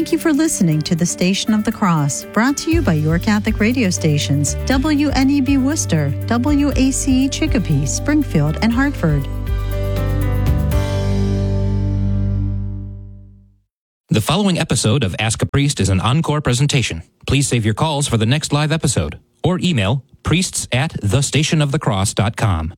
Thank you for listening to the Station of the Cross, brought to you by your Catholic radio stations, WNEB Worcester, WACE Chicopee, Springfield, and Hartford. The following episode of Ask a Priest is an encore presentation. Please save your calls for the next live episode or email priests@thestationofthecross.com.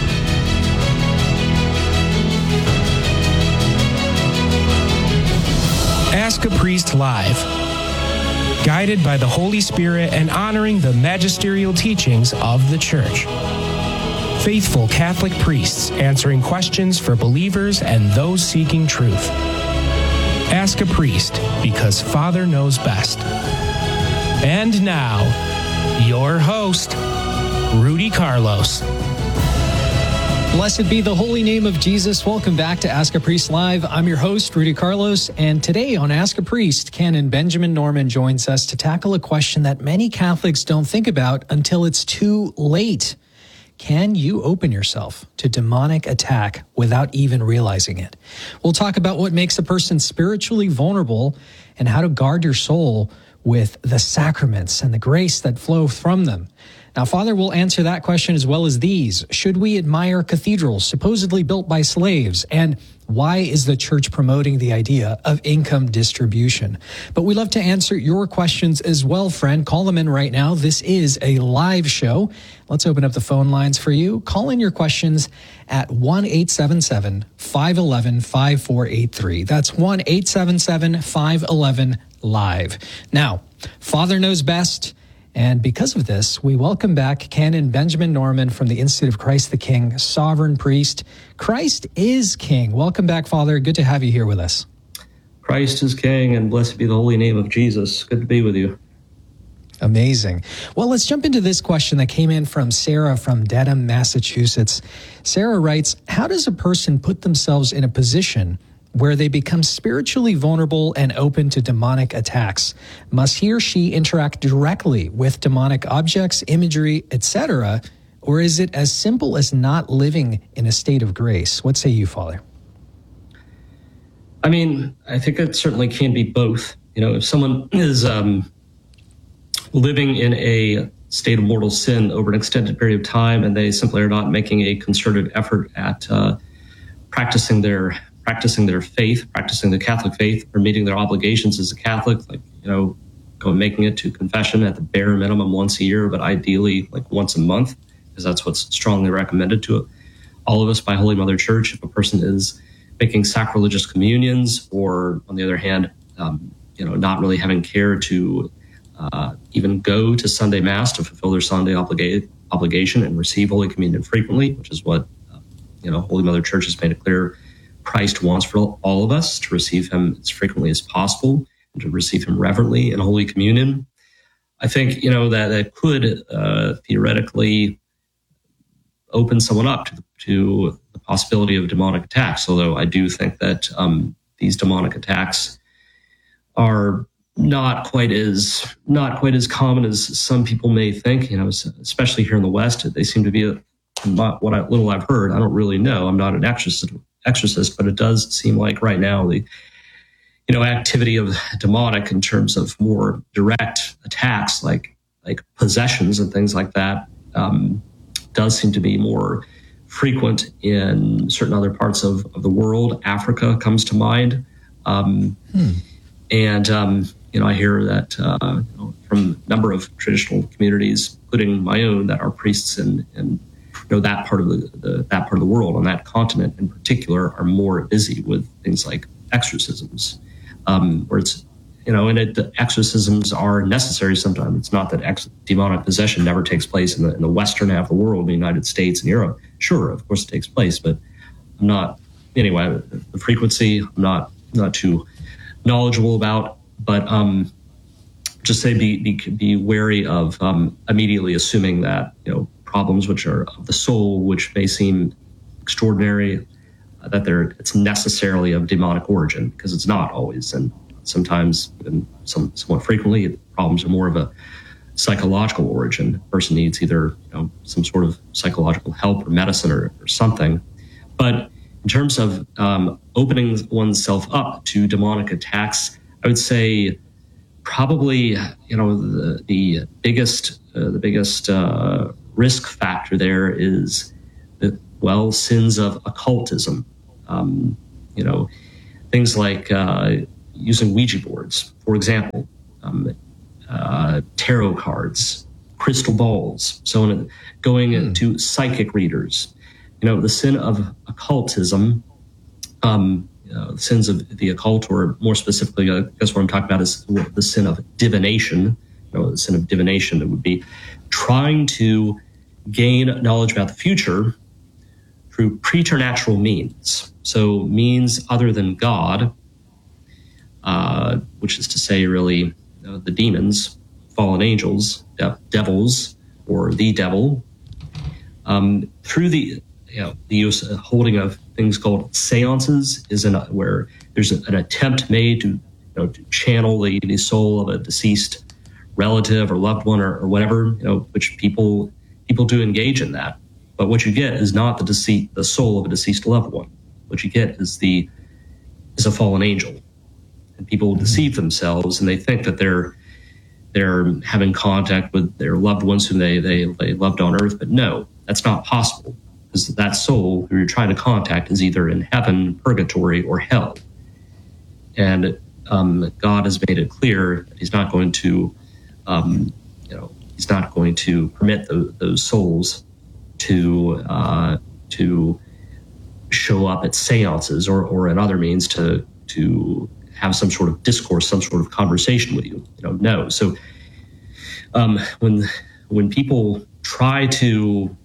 Ask a Priest Live. Guided by the Holy Spirit and honoring the magisterial teachings of the Church. Faithful Catholic priests answering questions for believers and those seeking truth. Ask a Priest, because Father knows best. And now, your host, Rudy Carlos. Blessed be the holy name of Jesus. Welcome back to Ask a Priest Live. I'm your host, Rudy Carlos, and today on Ask a Priest, Canon Benjamin Norman joins us to tackle a question that many Catholics don't think about until it's too late. Can you open yourself to demonic attack without even realizing it? We'll talk about what makes a person spiritually vulnerable and how to guard your soul with the sacraments and the grace that flow from them. Now, Father will answer that question as well as these. Should we admire cathedrals supposedly built by slaves? And why is the church promoting the idea of income distribution? But we love to answer your questions as well, friend. Call them in right now. This is a live show. Let's open up the phone lines for you. Call in your questions at 1-877-511-5483. That's 1-877-511-LIVE. Now, Father knows best. And because of this, we welcome back Canon Benjamin Norman from the Institute of Christ the King, Sovereign Priest. Christ is King. Welcome back, Father. Good to have you here with us. Christ is King, and blessed be the holy name of Jesus. Good to be with you. Amazing. Well, let's jump into this question that came in from Sarah from Dedham, Massachusetts. Sarah writes, how does a person put themselves in a position where they become spiritually vulnerable and open to demonic attacks? Must he or she interact directly with demonic objects, imagery, etc., or is it as simple as not living in a state of grace? What say you, Father? I mean, I think it certainly can be both. You know, if someone is living in a state of mortal sin over an extended period of time and they simply are not making a concerted effort at practicing their faith, practicing the Catholic faith, or meeting their obligations as a Catholic, like, you know, making it to confession at the bare minimum once a year, but ideally like once a month, because that's what's strongly recommended to all of us by Holy Mother Church. If a person is making sacrilegious communions, or on the other hand, not really having care to even go to Sunday Mass to fulfill their Sunday obligation and receive Holy Communion frequently, which is what Holy Mother Church has made it clear Christ wants for all of us, to receive him as frequently as possible and to receive him reverently in Holy Communion. I think, that could theoretically open someone up to the possibility of demonic attacks, although I do think that these demonic attacks are not quite as common as some people may think, especially here in the West. They seem to be little I've heard. I don't really know. I'm not an exorcist, but it does seem like right now the activity of demonic in terms of more direct attacks like possessions and things like that does seem to be more frequent in certain other parts of the world. Africa comes to mind. And I hear that from a number of traditional communities, including my own, that are priests in that part of the world, on that continent in particular, are more busy with things like exorcisms, where it's the exorcisms are necessary sometimes. It's not that demonic possession never takes place in the western half of the world, the United States and Europe. Sure, of course it takes place, but I'm not. Anyway, the frequency I'm not too knowledgeable about, but just say be wary of immediately assuming that problems which are of the soul, which may seem extraordinary, that it's necessarily of demonic origin, because it's not always, and sometimes and somewhat frequently problems are more of a psychological origin. The person needs either some sort of psychological help or medicine or something. But in terms of opening oneself up to demonic attacks, I would say probably, the biggest risk factor there is sins of occultism. Things like using Ouija boards, for example, tarot cards, crystal balls, so on, going to psychic readers. The sin of occultism, the sins of the occult, or more specifically, I guess what I'm talking about is the sin of divination. The sin of divination, that would be trying to gain knowledge about the future through preternatural means. So means other than God, which is to say, really, the demons, fallen angels, devils, or the devil, through the use of holding of things called seances, where there's an attempt made to channel the soul of a deceased relative or loved one or whatever, which people do engage in that. But what you get is not the soul of a deceased loved one. What you get is a fallen angel. And people deceive themselves, and they think that they're having contact with their loved ones whom they loved on earth. But no, that's not possible, because that soul who you're trying to contact is either in heaven, purgatory, or hell. And God has made it clear that He's not going to, He's not going to permit those souls to show up at seances or in other means to have some sort of discourse, some sort of conversation with you. No. So when people try to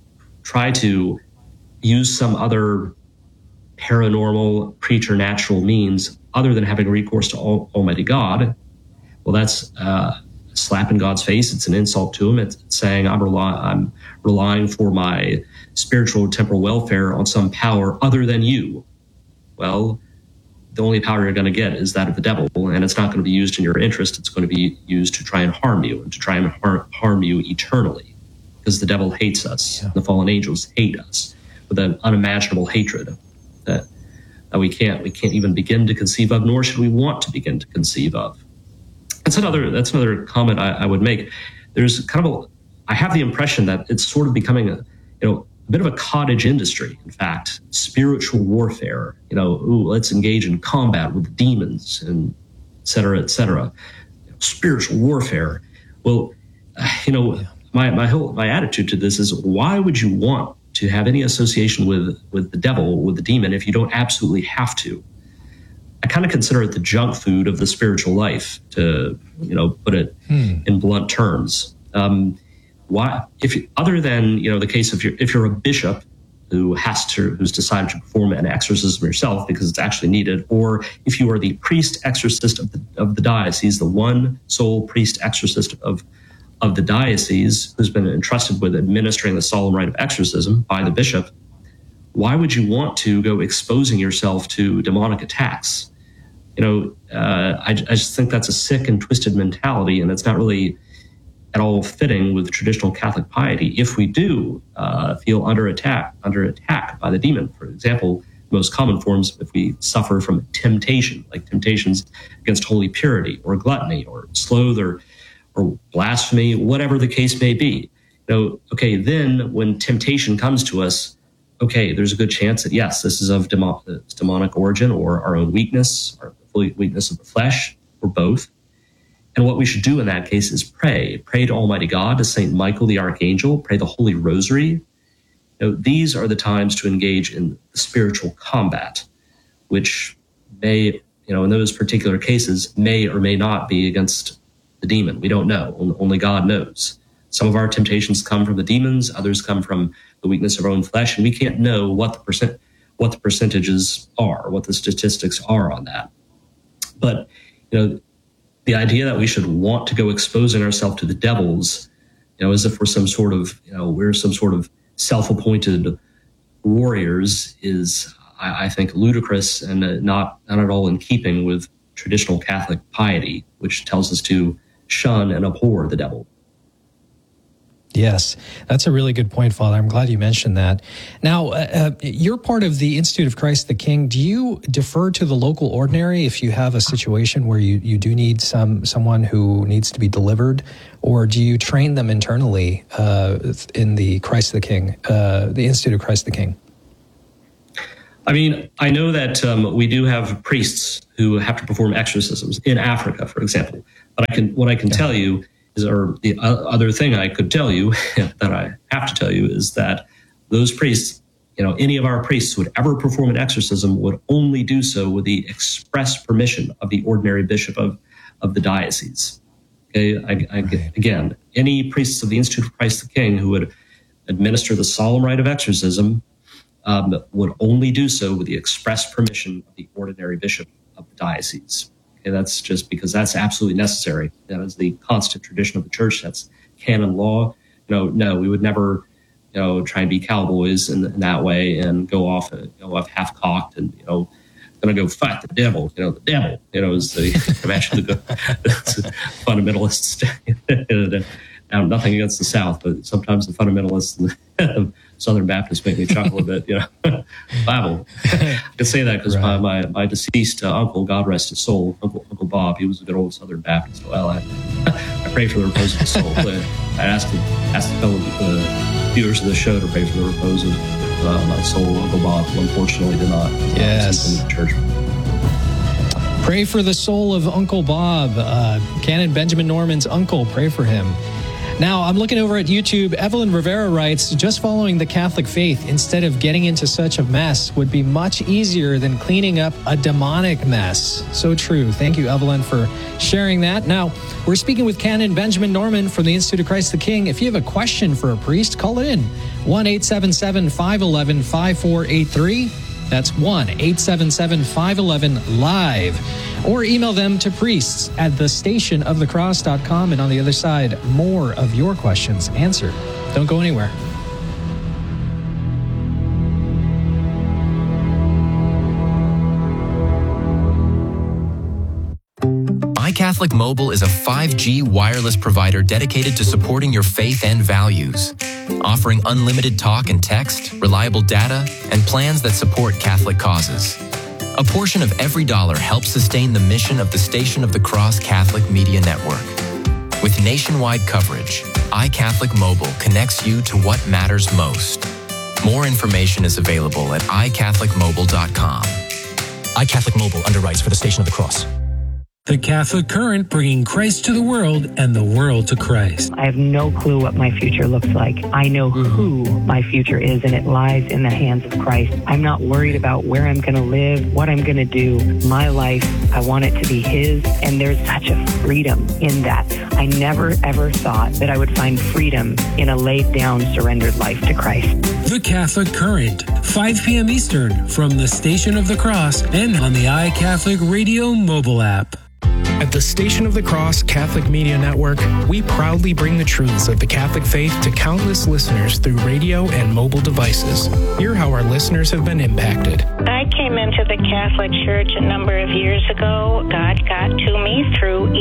use some other paranormal, preternatural means other than having recourse to Almighty God, well, that's a slap in God's face. It's an insult to Him. It's saying I'm relying for my spiritual or temporal welfare on some power other than you. Well, the only power you're going to get is that of the devil, and it's not going to be used in your interest. It's going to be used to try and harm you, and to try and harm you eternally, because the devil hates us. Yeah. The fallen angels hate us with an unimaginable hatred that we can't even begin to conceive of, nor should we want to begin to conceive of. That's another comment I would make. There's I have the impression that it's sort of becoming a bit of a cottage industry. In fact, spiritual warfare. Let's engage in combat with demons, and et cetera, et cetera. Spiritual warfare. Well, my attitude to this is, why would you want to have any association with the devil, with the demon, if you don't absolutely have to? I kind of consider it the junk food of the spiritual life, to put it in blunt terms. Why, other than the case of if you're a bishop who's decided to perform an exorcism yourself because it's actually needed, or if you are the priest exorcist of the diocese, the one sole priest exorcist of the diocese who's been entrusted with administering the solemn rite of exorcism by the bishop, why would you want to go exposing yourself to demonic attacks? I just think that's a sick and twisted mentality, and it's not really at all fitting with traditional Catholic piety. If we do feel under attack by the demon, for example, most common forms, if we suffer from temptation, like temptations against holy purity, or gluttony, or sloth, or blasphemy, whatever the case may be, then when temptation comes to us, there's a good chance that, yes, this is of demonic origin, or our own weakness, or weakness of the flesh, or both. And what we should do in that case is pray to Almighty God, to Saint Michael the Archangel, pray the Holy Rosary. These are the times to engage in spiritual combat, which may, in those particular cases, may or may not be against the demon. We don't know. Only God knows. Some of our temptations come from the demons, others come from the weakness of our own flesh, and we can't know what the percentages are, what the statistics are on that. But the idea that we should want to go exposing ourselves to the devils, as if we're some sort of self-appointed warriors, is, I think, ludicrous and not at all in keeping with traditional Catholic piety, which tells us to shun and abhor the devil. Yes, that's a really good point, Father. I'm glad you mentioned that. Now, you're part of the Institute of Christ the King. Do you defer to the local ordinary if you have a situation where you do need someone who needs to be delivered, or do you train them internally in the Christ the King, the Institute of Christ the King? I mean, I know that we do have priests who have to perform exorcisms in Africa, for example. But what I can tell you is, or the other thing I could tell you that I have to tell you is that those priests, any of our priests who would ever perform an exorcism would only do so with the express permission of the ordinary bishop of the diocese. Okay, Again, any priests of the Institute of Christ the King who would administer the solemn rite of exorcism would only do so with the express permission of the ordinary bishop of the diocese. Okay, that's just because that's absolutely necessary. That is the constant tradition of the church. That's canon law. No, we would never, try and be cowboys in that way and go off half cocked and going to go fight the devil. The devil, is the imagine the fundamentalists. Nothing against the South, but sometimes the fundamentalists and Southern Baptists make me chuckle a bit. Bible. I can say that because my deceased uncle, God rest his soul, Uncle Bob, he was a good old Southern Baptist. Well, I pray for the repose of his soul. I asked the fellow viewers of the show to pray for the repose of my soul, Uncle Bob, who unfortunately did not. Yes. In the church. Pray for the soul of Uncle Bob, Canon Benjamin Norman's uncle. Pray for him. Now, I'm looking over at YouTube. Evelyn Rivera writes, just following the Catholic faith instead of getting into such a mess would be much easier than cleaning up a demonic mess. So true. Thank you, Evelyn, for sharing that. Now, we're speaking with Canon Benjamin Norman from the Institute of Christ the King. If you have a question for a priest, call it in. 1-877-511-5483. That's 1-877-511-LIVE. Or email them to priests at thestationofthecross.com. And on the other side, more of your questions answered. Don't go anywhere. iCatholic Mobile is a 5G wireless provider dedicated to supporting your faith and values, offering unlimited talk and text, reliable data, and plans that support Catholic causes. A portion of every dollar helps sustain the mission of the Station of the Cross Catholic Media Network. With nationwide coverage, iCatholic Mobile connects you to what matters most. More information is available at iCatholicMobile.com. iCatholic Mobile underwrites for the Station of the Cross. The Catholic Current, bringing Christ to the world and the world to Christ. I have no clue what my future looks like. I know who my future is, and it lies in the hands of Christ. I'm not worried about where I'm going to live, what I'm going to do. My life, I want it to be His, and there's such a freedom in that. I never, ever thought that I would find freedom in a laid-down, surrendered life to Christ. The Catholic Current, 5 p.m. Eastern, from the Station of the Cross and on the iCatholic Radio mobile app. At the Station of the Cross Catholic Media Network, we proudly bring the truths of the Catholic faith to countless listeners through radio and mobile devices. Hear how our listeners have been impacted. I came into the Catholic Church a number of years ago. God got to me through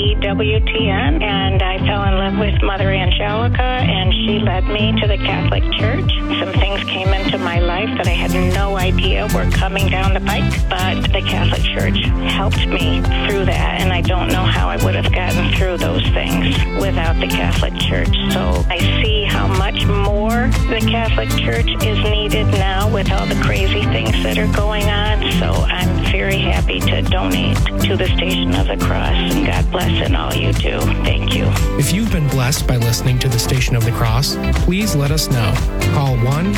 EWTN, and I fell in love with Mother Angelica, and she led me to the Catholic Church. Some things came into my life that I had no idea were coming down the pike, but the Catholic Church helped me through that, and I don't know how I would have gotten through those things without the Catholic Church. So I see how much more the Catholic Church is needed now with all the crazy things that are going on. So I'm very happy to donate to the Station of the Cross, and God bless in all you do. Thank you. If you've been blessed by listening to the Station of the Cross, please let us know. Call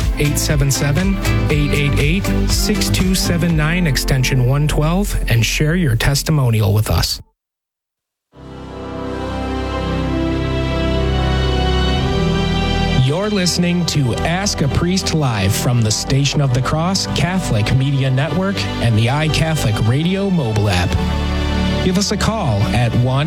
1-877-888-6279 extension 112 and share your testimonial with us. You're listening to Ask a Priest Live from the Station of the Cross Catholic Media Network and the iCatholic Radio mobile app. Give us a call at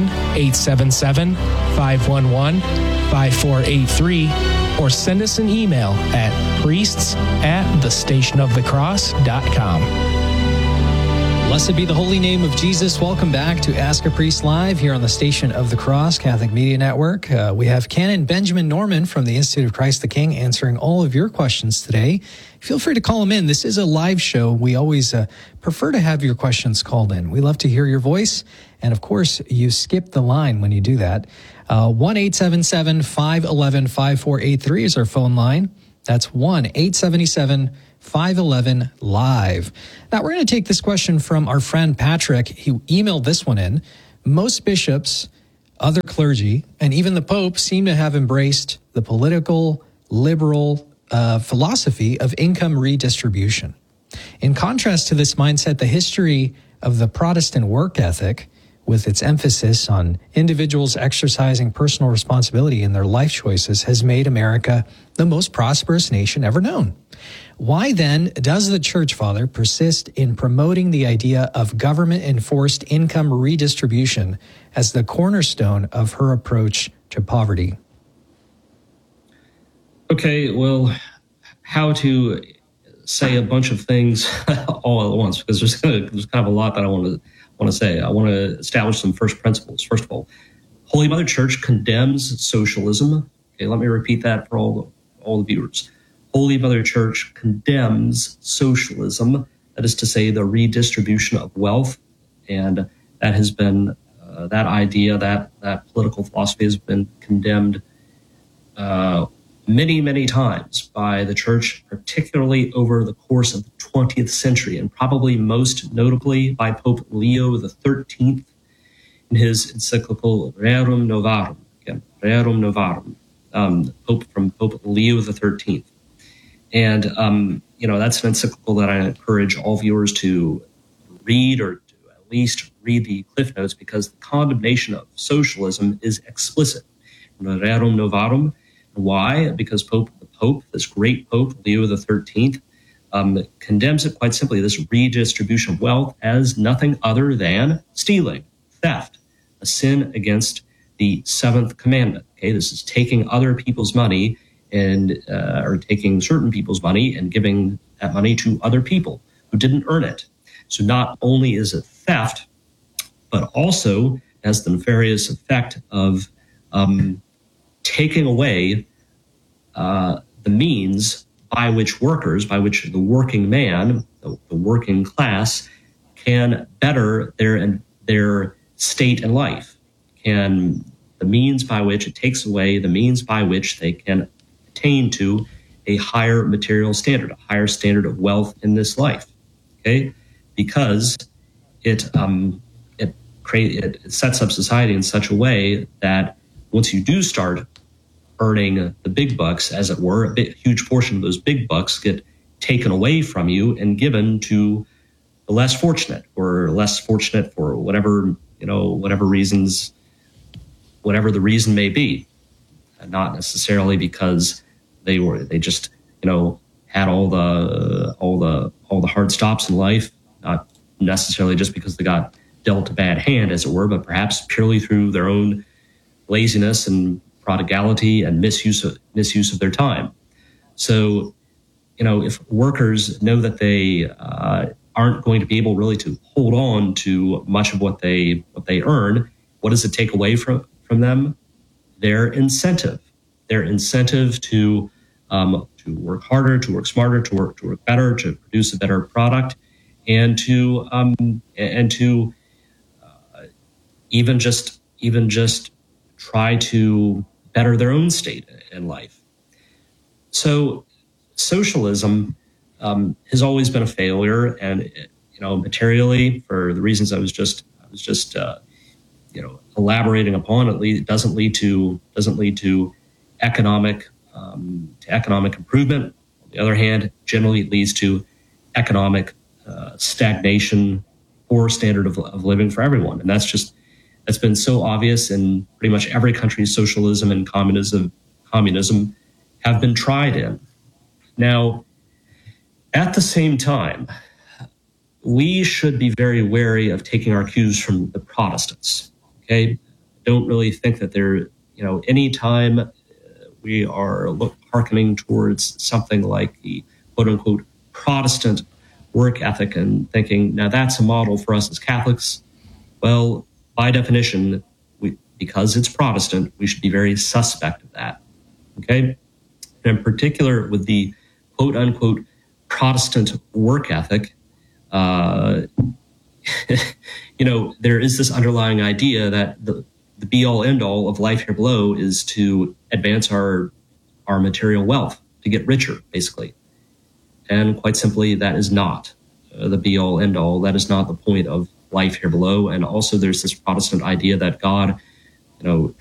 1-877-511-5483 or send us an email at priests@thestationofthecross.com. Blessed be the holy name of Jesus. Welcome back to Ask a Priest Live here on the Station of the Cross Catholic Media Network. We have Canon Benjamin Norman from the Institute of Christ the King answering all of your questions today. Feel free to call him in. This is a live show. We always prefer to have your questions called in. We love to hear your voice. And of course, you skip the line when you do that. 1-877-511-5483 is our phone line. That's 1-877-511-LIVE. Now, we're going to take this question from our friend Patrick. He emailed this one in. Most bishops, other clergy, and even the Pope seem to have embraced the political, liberal philosophy of income redistribution. In contrast to this mindset, the history of the Protestant work ethic, with its emphasis on individuals exercising personal responsibility in their life choices, has made America the most prosperous nation ever known. Why then does the Church Father persist in promoting the idea of government-enforced income redistribution as the cornerstone of her approach to poverty? Okay, well, how to say a bunch of things all at once, because there's kind of a lot that I want to say. I want to establish some first principles. First of all, Holy Mother Church condemns socialism. Okay, let me repeat that for all the viewers. Holy Mother Church condemns socialism, that is to say, the redistribution of wealth, and that has been that idea, that political philosophy has been condemned many, many times by the Church, particularly over the course of the 20th century, and probably most notably by Pope Leo XIII in his encyclical Rerum Novarum. Again, Rerum Novarum, Pope Leo XIII. And, that's an encyclical that I encourage all viewers to read, or to at least read the Cliff Notes, because the condemnation of socialism is explicit. Rerum Novarum. Why? Because the Pope, this great Pope, Leo XIII, condemns it quite simply, this redistribution of wealth, as nothing other than stealing, theft, a sin against the seventh commandment. Okay, this is taking other people's money or taking certain people's money and giving that money to other people who didn't earn it. So not only is it theft, but also has the nefarious effect of taking away the means by which the working man, the working class, can better their state in life. The means by which it takes away the means by which they can attain to a higher material standard, a higher standard of wealth in this life. Okay, because it sets up society in such a way that once you do start earning the big bucks, as it were, a huge portion of those big bucks get taken away from you and given to the less fortunate, or less fortunate for whatever reasons, whatever the reason may be. Not necessarily because they just had all the hard stops in life, not necessarily just because they got dealt a bad hand, as it were, but perhaps purely through their own laziness and prodigality and misuse of their time. So, if workers know that they aren't going to be able really to hold on to much of what they earn, what does it take away from them? Their incentive to work harder, to work smarter, to work better, to produce a better product, and to even just try to better their own state in life. So socialism has always been a failure, and materially, for the reasons I was just elaborating upon, it doesn't lead to economic improvement. On the other hand, generally it leads to economic stagnation, poor standard of living for everyone, and that's been so obvious in pretty much every country socialism and communism have been tried in. Now, at the same time, we should be very wary of taking our cues from the Protestants. Okay, don't really think that any time we are hearkening towards something like the quote unquote Protestant work ethic and thinking, now that's a model for us as Catholics. Well, by definition, because it's Protestant, we should be very suspect of that. Okay? And in particular, with the quote unquote Protestant work ethic, there is this underlying idea that the be all end all of life here below is to advance our material wealth, to get richer, basically. And quite simply, that is not the be all end all. That is not the point of life here below. And also there's this Protestant idea that God,